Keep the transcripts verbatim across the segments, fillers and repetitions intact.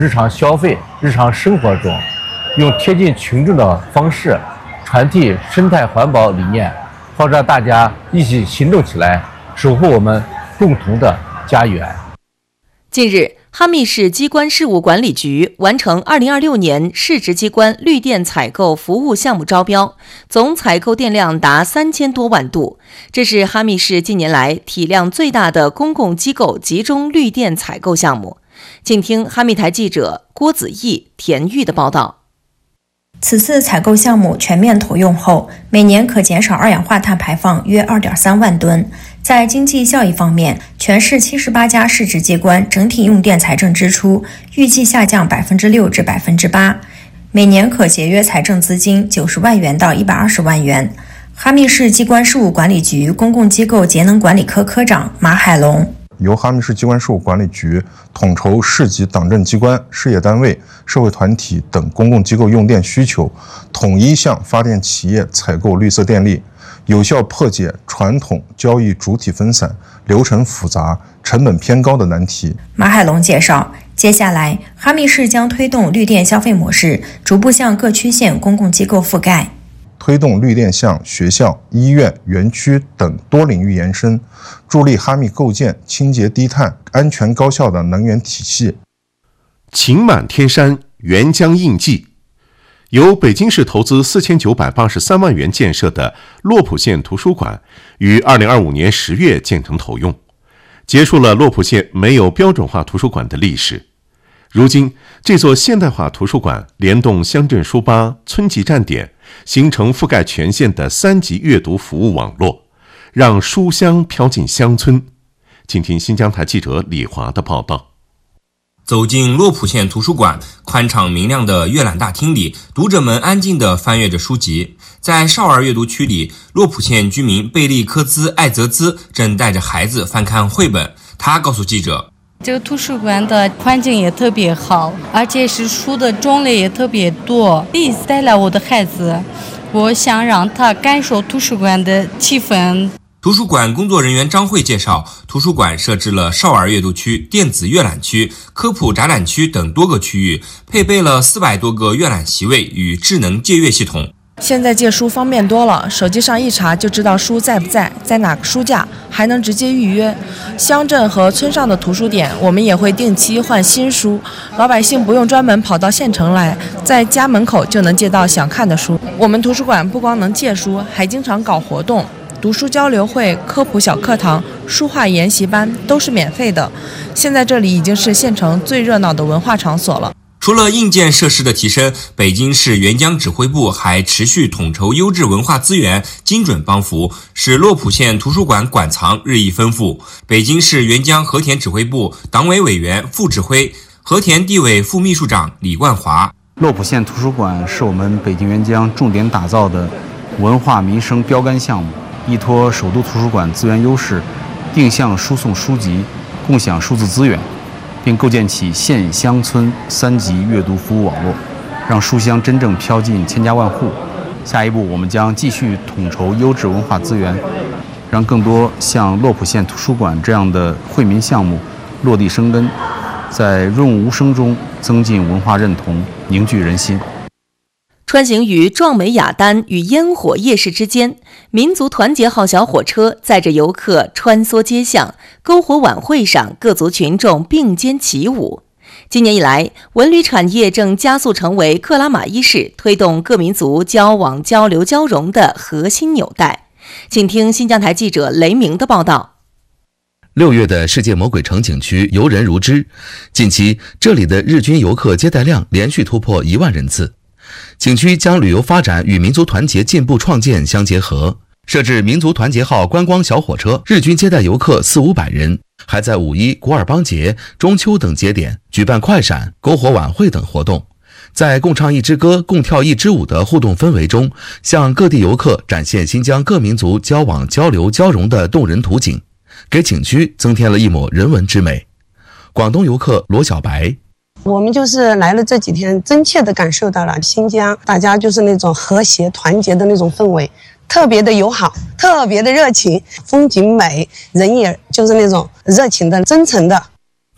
日常消费、日常生活中，用贴近群众的方式传递生态环保理念，号召大家一起行动起来，守护我们共同的家园。 近日，哈密市机关事务管理局完成二零二六年市直机关绿电采购服务项目招标，总采购电量达三千多万度。这是哈密市近年来体量最大的公共机构集中绿电采购项目。请听哈密台记者郭子毅、田玉的报道。 此次采购项目全面投用后，每年可减少二氧化碳排放约 二点三万吨。在经济效益方面，全市七十八家市直机关整体用电财政支出预计下降 百分之六 至 百分之八， 每年可节约财政资金九十万元到一百二十万元。哈密市机关事务管理局公共机构节能管理科科长马海龙， 由哈密市机关事务管理局统筹市级党政机关、事业单位、社会团体等公共机构用电需求，统一向发电企业采购绿色电力，有效破解传统交易主体分散、流程复杂、成本偏高的难题。 马海龙介绍，接下来哈密市将推动绿电消费模式逐步向各区县公共机构覆盖， 推动绿电向学校、医院、园区等多领域延伸，助力哈密构建清洁低碳、安全高效的能源体系。 晴满天山，沅江映迹。由北京市投资四千九百八十三万元建设的洛浦县图书馆，于二零二五年十月建成投用，结束了洛浦县没有标准化图书馆的历史。如今，这座现代化图书馆联动乡镇书吧、村级站点，形成覆盖全县的三级阅读服务网络，让书香飘进乡村。请听新疆台记者李华的报道。 走进洛浦县图书馆，宽敞明亮的阅览大厅里，读者们安静地翻阅着书籍。在少儿阅读区里，洛浦县居民贝利科兹艾泽兹正带着孩子翻看绘本。他告诉记者， 这个图书馆的环境也特别好，而且是书的种类也特别多。第一次带来我的孩子，我想让他感受图书馆的气氛。 图书馆工作人员张慧介绍，图书馆设置了少儿阅读区、电子阅览区、科普展览区等多个区域，配备了四百多个阅览席位与智能借阅系统。 现在借书方便多了，手机上一查就知道书在不在，在哪个书架，还能直接预约。乡镇和村上的图书点，我们也会定期换新书，老百姓不用专门跑到县城来，在家门口就能借到想看的书。我们图书馆不光能借书，还经常搞活动。读书交流会、科普小课堂、书画研习班都是免费的。现在这里已经是县城最热闹的文化场所了。 除了硬件设施的提升，北京市沅江指挥部还持续统筹优质文化资源，精准帮扶，使洛浦县图书馆馆藏日益丰富。北京市沅江和田指挥部党委委员、副指挥、和田地委副秘书长李冠华， 洛浦县图书馆是我们北京沅江重点打造的文化民生标杆项目，依托首都图书馆资源优势，定向输送书籍，共享数字资源，并构建起县乡村三级阅读服务网络，让书香真正飘进千家万户。下一步，我们将继续统筹优质文化资源，让更多像洛浦县图书馆这样的惠民项目落地生根，在润无声中增进文化认同，凝聚人心。 穿行于壮美雅丹与烟火夜市之间，民族团结号小火车载着游客穿梭街巷，篝火晚会上各族群众并肩起舞。今年以来，文旅产业正加速成为克拉玛依市推动各民族交往交流交融的核心纽带。请听新疆台记者雷鸣的报道。 六月的世界魔鬼城景区游人如织，近期这里的日均游客接待量连续突破一万人次。景区将旅游发展与民族团结进步创建相结合，设置民族团结号观光小火车，日均接待游客四五百人，还在五一、古尔邦节、中秋等节点举办快闪、篝火晚会等活动，在共唱一支歌、共跳一支舞的互动氛围中，向各地游客展现新疆各民族交往交流交融的动人图景，给景区增添了一抹人文之美。广东游客罗小白， 我们就是来了这几天，真切地感受到了新疆大家就是那种和谐团结的那种氛围，特别的友好，特别的热情，风景美，人也就是那种热情的、真诚的。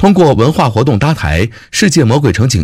通过文化活动搭台，世界魔鬼城景